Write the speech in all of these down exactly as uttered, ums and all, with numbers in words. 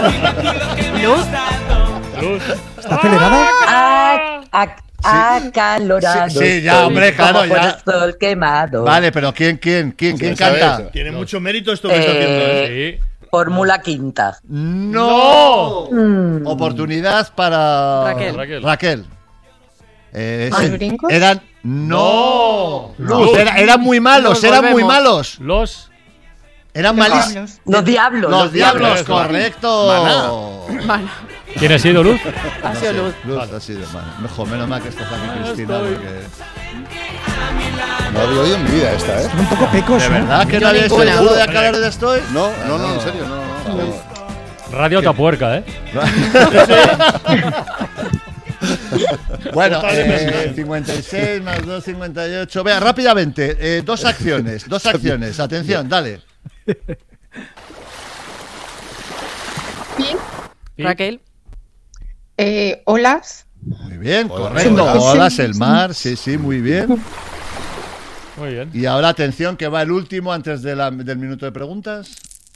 Luz. Luz. ¿Está acelerada? A, a, acalorado. Sí, sí, ya, hombre, claro, como ya. por el sol quemado. Vale, pero ¿quién, quién, quién, quién sabe canta? eso. Tiene mucho mérito esto que está haciendo. ¿eh? Sí. Fórmula quinta. ¡No! Mm. Oportunidad para Raquel. Raquel. Raquel. Eh, ¿Los ese- brincos? eran no, No. Luz, era- eran muy malos, Nos eran muy volvemos. malos, Los. eran Los malísimos. diablos. Los diablos. Los diablos, Eso. correcto. Vale. ¿Quién ha sido Luz? Ha sido Luz. Luz ha sido mal. Mejor, menos mal que estás aquí, Cristina, estoy. porque No había oído en mi vida esta, ¿eh? Son un poco pecos, de ¿no? verdad que Yo no habéis ninguna. seguro de acabar de estoy. No, no, no, en serio, no, no. no. Radio Tapuerca, ¿eh? Bueno, eh, cincuenta y seis más dos, cincuenta y ocho. Vea, rápidamente, eh, dos acciones, dos acciones. Atención, dale. Sí. Raquel. Eh, olas. Muy bien, Hola. correcto. Sí. Olas, el mar, sí, sí, muy bien. Muy bien. Y ahora atención que va el último antes de la- del minuto de preguntas.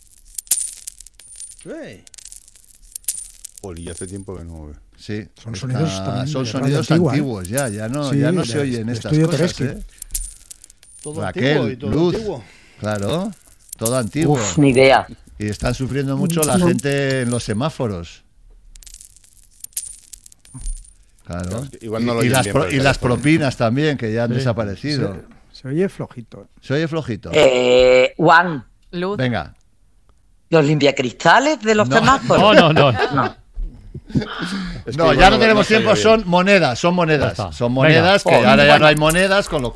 Oli, hace tiempo que no. Sí, Son está- sonidos también son de sonidos radio antigua, ¿eh? antiguos ya, ya no, Sí, ya no de- se oyen de estas estudio cosas, Teresky. ¿eh? Todo Raquel, antiguo y todo Luz, antiguo. claro, todo antiguo. Uf, ni idea. Y están sufriendo mucho la gente en los semáforos. Claro. Claro, es que igual no lo y, y oyen las bien pro- por el y las teléfono. propinas también, que ya han Sí. desaparecido. Se, se oye flojito. Se oye flojito. Eh, Juan, Luz. Venga. los limpiacristales de los No. semáforos. No, no, no. No. Es que No, igual ya no tenemos se oye tiempo, bien. son monedas, son Ya monedas. está. Son monedas, Venga. que Oh, ahora ya bueno. no hay monedas, con lo cual